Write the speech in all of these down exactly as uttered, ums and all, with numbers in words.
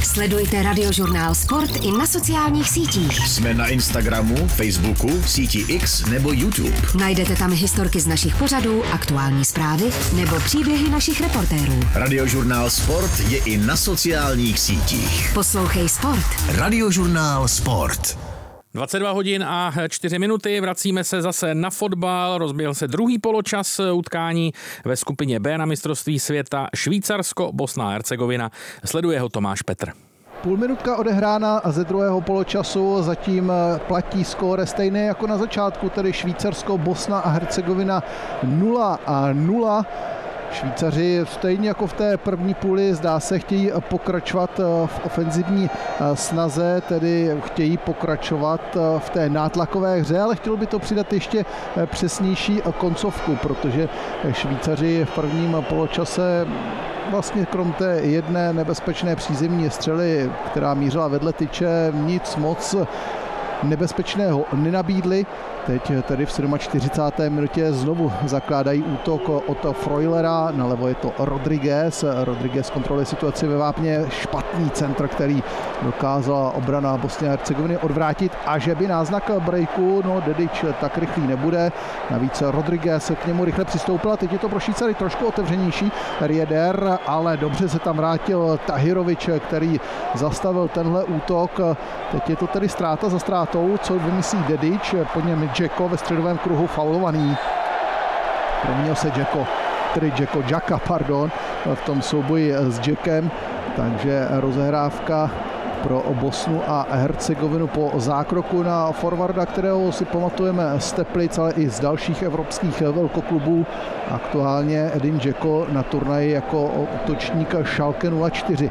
Sledujte Radiožurnál Sport i na sociálních sítích. Jsme na Instagramu, Facebooku, síti X nebo YouTube. Najdete tam historky z našich pořadů, aktuální zprávy nebo příběhy našich reportérů. Radiožurnál Sport je i na sociálních sítích. Poslouchej Sport. Radiožurnál Sport. dvacet dva hodin a čtyři minuty, vracíme se zase na fotbal, rozběhl se druhý poločas utkání ve skupině B na mistrovství světa Švýcarsko, Bosna a Hercegovina. Sleduje ho Tomáš Petr. Půlminutka odehrána a ze druhého poločasu zatím platí skóre stejné jako na začátku, tedy Švýcarsko, Bosna a Hercegovina nula a nula. Švýcaři stejně jako v té první půli zdá se chtějí pokračovat v ofenzivní snaze, tedy chtějí pokračovat v té nátlakové hře, ale chtělo by to přidat ještě přesnější koncovku, protože Švýcaři v prvním poločase vlastně krom té jedné nebezpečné přízemní střely, která mířila vedle tyče, nic moc nebezpečného nenabídli. Teď tedy v čtyřicáté sedmé minutě znovu zakládají útok od Freulera, nalevo je to Rodriguez. Rodriguez kontroluje situaci ve vápně, špatný centr, který dokázala obrana Bosny a Hercegoviny odvrátit, a že by náznak breaku, no Dedič tak rychlý nebude. Navíc Rodriguez k němu rychle přistoupila, teď je to pro Švýcary trošku otevřenější. Rieder, ale dobře se tam vrátil Tahirovič, který zastavil tenhle útok. Teď je to tedy ztráta za ztrátou, co vymyslí Dedič, po něm Džeko ve středovém kruhu faulovaný. Proměnil se Džeko, tedy Džeko, Džaka, pardon, v tom souboji s Džekem, takže rozehrávka pro Bosnu a Hercegovinu po zákroku na forwarda, kterého si pamatujeme z Teplic, ale i z dalších evropských velkoklubů. Aktuálně Edin Džeko na turnaji jako útočník Schalke nula čtyři.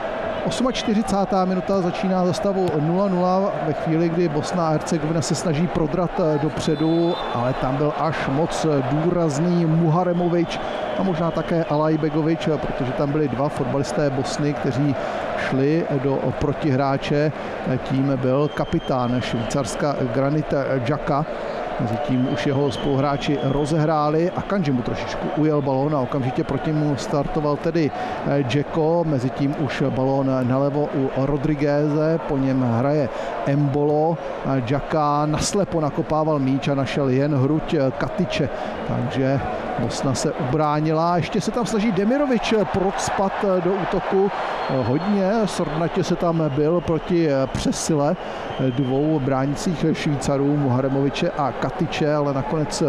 čtyřicátá osmá minuta začíná za stavu nula nula ve chvíli, kdy Bosna a Hercegovina se snaží prodrat dopředu, ale tam byl až moc důrazný Muharemovič a možná také Alajbegovič, protože tam byli dva fotbalisté Bosny, kteří šli do protihráče. Tím byl kapitán Švýcarska Granit Xhaka. Mezitím už jeho spoluhráči rozehráli a Kanji mu trošičku ujel balón a okamžitě proti mu startoval tedy Džeko. Mezitím už balón nalevo u Rodrigueze, po něm hraje Embolo. Džaka naslepo nakopával míč a našel jen hruď Katiče, takže Bosna se ubránila. Ještě se tam snaží Demirovič procpat do útoku. Hodně srdnatě se tam byl proti přesile dvou bránících Švýcarů, Muharemoviče a Katiče, ale nakonec